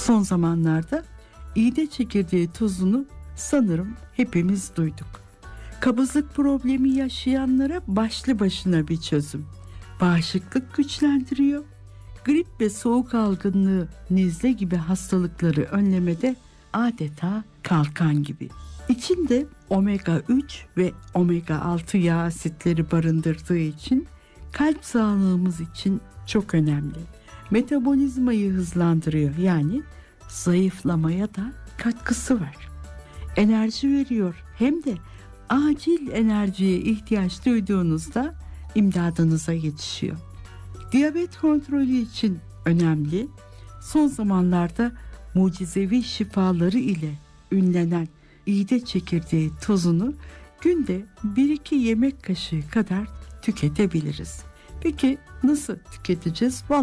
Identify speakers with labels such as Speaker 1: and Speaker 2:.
Speaker 1: Son zamanlarda iğde çekirdeği tozunu sanırım hepimiz duyduk. Kabızlık problemi yaşayanlara başlı başına bir çözüm. Bağışıklık güçlendiriyor. Grip ve soğuk algınlığı, nezle gibi hastalıkları önlemede adeta kalkan gibi. İçinde omega 3 ve omega 6 yağ asitleri barındırdığı için kalp sağlığımız için çok önemli. Metabolizmayı hızlandırıyor, yani zayıflamaya da katkısı var. Enerji veriyor, hem de acil enerjiye ihtiyaç duyduğunuzda imdadınıza yetişiyor. Diyabet kontrolü için önemli. Son zamanlarda mucizevi şifaları ile ünlenen iğde çekirdeği tozunu günde 1-2 yemek kaşığı kadar tüketebiliriz. Peki nasıl tüketeceğiz?